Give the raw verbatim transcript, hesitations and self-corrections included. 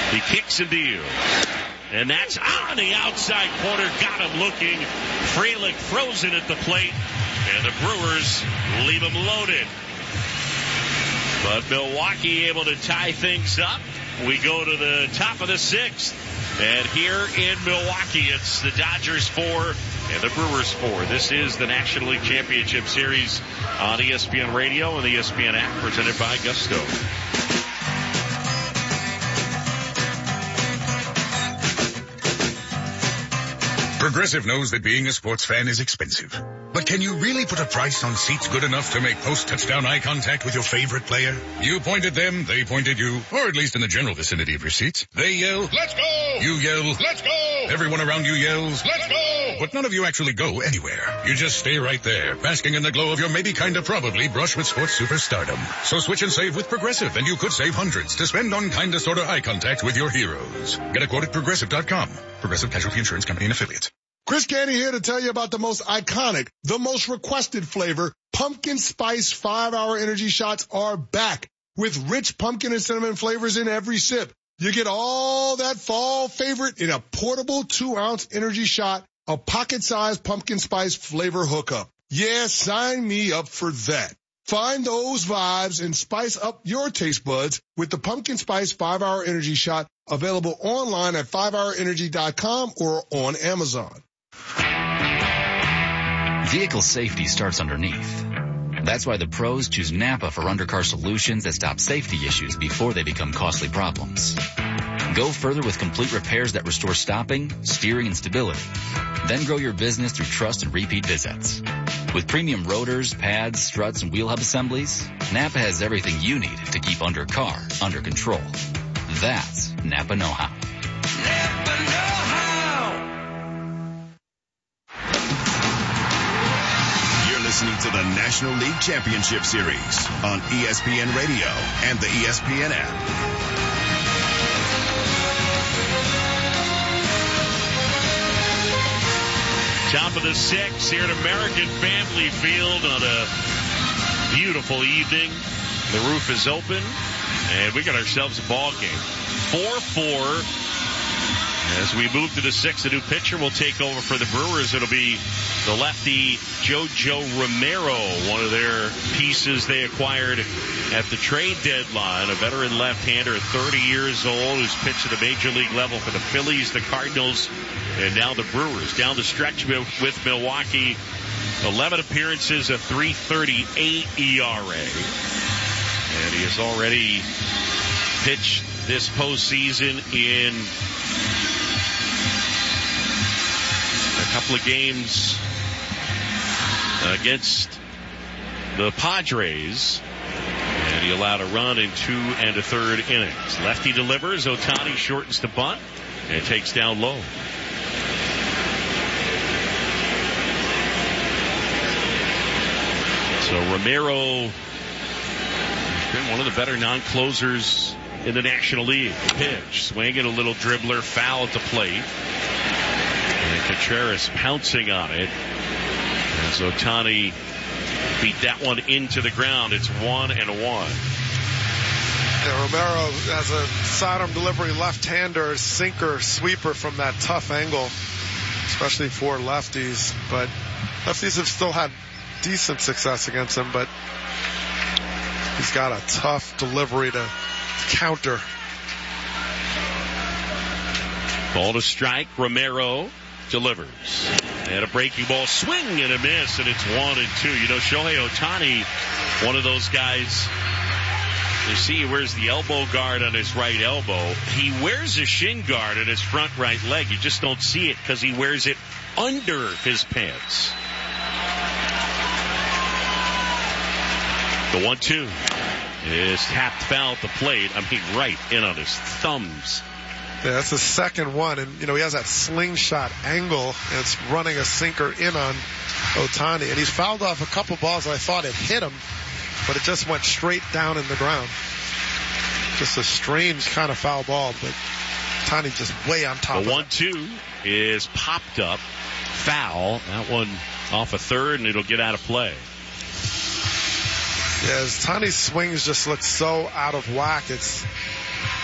He kicks and deals. And that's on the outside corner. Got him looking. Frelick throws it at the plate. And the Brewers leave him loaded. But Milwaukee able to tie things up. We go to the top of the sixth. And here in Milwaukee, it's the Dodgers four and the Brewers four. This is the National League Championship Series on E S P N Radio and the E S P N app, presented by Gusto. Progressive knows that being a sports fan is expensive. But can you really put a price on seats good enough to make post-touchdown eye contact with your favorite player? You point at them, they point at you, or at least in the general vicinity of your seats. They yell, "Let's go!" You yell, "Let's go!" Everyone around you yells, "Let's go!" But none of you actually go anywhere. You just stay right there, basking in the glow of your maybe kinda probably brush with sports superstardom. So switch and save with Progressive, and you could save hundreds to spend on kinda sorta eye contact with your heroes. Get a quote at Progressive dot com. Progressive Casualty Insurance Company and Affiliates. Chris Candy here to tell you about the most iconic, the most requested flavor. Pumpkin Spice five hour Energy Shots are back with rich pumpkin and cinnamon flavors in every sip. You get all that fall favorite in a portable two ounce energy shot, a pocket-sized pumpkin spice flavor hookup. Yeah, sign me up for that. Find those vibes and spice up your taste buds with the Pumpkin Spice five hour Energy Shot, available online at five hour energy dot com or on Amazon. Vehicle safety starts underneath. That's why the pros choose Napa for undercar solutions that stop safety issues before they become costly problems. Go further with complete repairs that restore stopping, steering, and stability. Then grow your business through trust and repeat visits. With premium rotors, pads, struts, and wheel hub assemblies, Napa has everything you need to keep undercar under control. That's Napa know-how. Napa know-how. You're listening to the National League Championship Series on E S P N Radio and the E S P N app. Top of the sixth here at American Family Field on a beautiful evening. The roof is open, and we got ourselves a ball game. four four. As we move to the sixth, a new pitcher will take over for the Brewers. It'll be the lefty Jojo Romero, one of their pieces they acquired at the trade deadline. A veteran left-hander, thirty years old, who's pitched at the major league level for the Phillies, the Cardinals, and now the Brewers. Down the stretch with Milwaukee, eleven appearances, a three thirty-eight E R A. And he has already pitched this postseason in a couple of games against the Padres. And he allowed a run in two and a third innings. Lefty delivers. Ohtani shortens the bunt and takes down low. So Romero has been one of the better non-closers in the National League. The pitch, swinging a little dribbler, foul at the plate. And Contreras pouncing on it as Ohtani beat that one into the ground. It's one and one. Yeah, Romero has a sidearm delivery left-hander, sinker, sweeper from that tough angle, especially for lefties. But lefties have still had decent success against him, but he's got a tough delivery to counter. Ball to strike. Romero delivers. And a breaking ball, swing and a miss, and it's one and two. You know, Shohei Ohtani, one of those guys, you see he wears the elbow guard on his right elbow. He wears a shin guard on his front right leg. You just don't see it because he wears it under his pants. The one two is tapped foul at the plate. I mean, right in on his thumbs. Yeah, that's the second one. And, you know, he has that slingshot angle, and it's running a sinker in on Ohtani. And he's fouled off a couple balls that I thought it hit him, but it just went straight down in the ground. Just a strange kind of foul ball, but Ohtani just way on top the of it. The one two is popped up. Foul. That one off a third, and it'll get out of play. Yeah, Ohtani's swings just look so out of whack. It's